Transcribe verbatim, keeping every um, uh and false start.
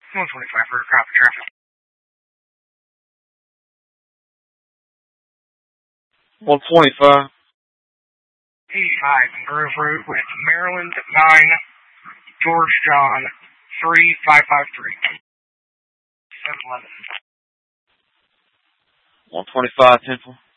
one twenty-five for copy traffic. one twenty-five. eighty-five Grove Route with Maryland nine, George John three five five three. seven eleven. one twenty-five, Temple.